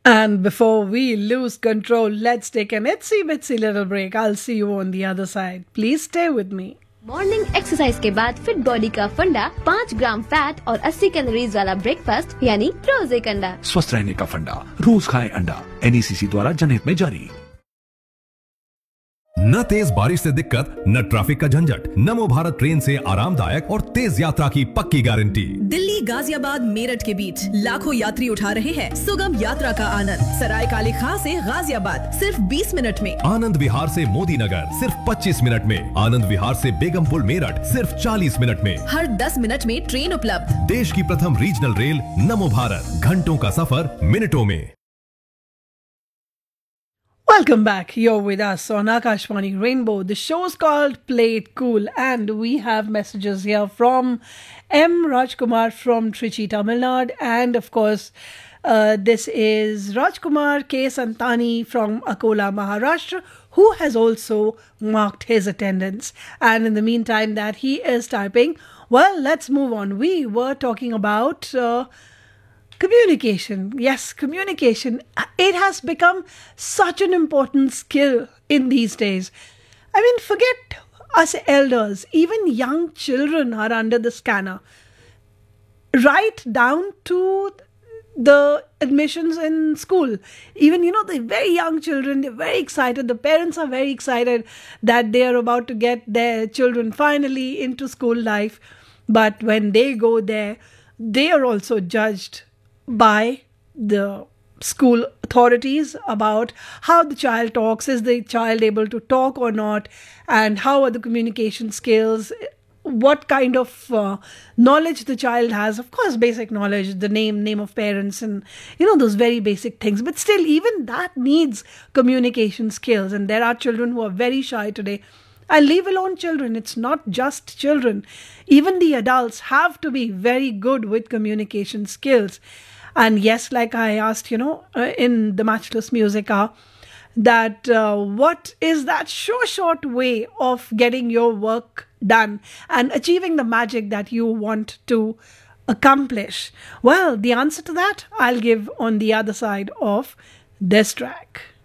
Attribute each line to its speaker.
Speaker 1: And before we lose control, let's take an itsy bitsy little break. I'll see you on the other side. Please stay with me.
Speaker 2: Morning exercise के बाद fit body का फंडा 5 ग्राम fat और 80 calories वाला breakfast यानी रोज एक अंडा।
Speaker 3: स्वस्थ रहने का फंडा, रोज खाएं अंडा। एनईसीसी द्वारा जनहित में जारी।
Speaker 4: न तेज बारिश से दिक्कत, न ट्रैफिक का झंझट। नमो भारत ट्रेन से आरामदायक और तेज यात्रा की पक्की गारंटी।
Speaker 5: दिल्ली, गाजियाबाद, मेरठ के बीच लाखों यात्री उठा रहे हैं सुगम यात्रा का आनंद। सराय काले खां से गाजियाबाद सिर्फ 20 मिनट में।
Speaker 4: आनंद विहार से मोदी नगर सिर्फ 25 मिनट में। आनंद विहार से बेगमपुर मेरठ सिर्फ 40 मिनट में।
Speaker 5: हर 10 मिनट में ट्रेन उपलब्ध।
Speaker 4: देश की प्रथम रीजनल रेल नमो भारत, घंटों का सफर मिनटों में।
Speaker 1: Welcome back. You're with us on Akashvani Rainbow. The show's called Play It Cool, and we have messages here from M. Rajkumar from Trichy, Tamil Nadu, and of course, this is Rajkumar K. Santani from Akola, Maharashtra, who has also marked his attendance. And in the meantime that he is typing, well, let's move on. We were talking about communication. Yes, communication. It has become such an important skill in these days. I mean, forget us elders. Even young children are under the scanner. Right down to the admissions in school. Even, the very young children, they're very excited. The parents are very excited that they are about to get their children finally into school life. But when they go there, they are also judged by the school authorities about how the child talks. Is the child able to talk or not? And how are the communication skills? What kind of knowledge the child has? Of course, basic knowledge, the name of parents and, those very basic things. But still, even that needs communication skills. And there are children who are very shy today. And leave alone children. It's not just children. Even the adults have to be very good with communication skills. And yes, like I asked, in the Matchless Music Hour, that what is that short way of getting your work done and achieving the magic that you want to accomplish? Well, the answer to that I'll give on the other side of this track.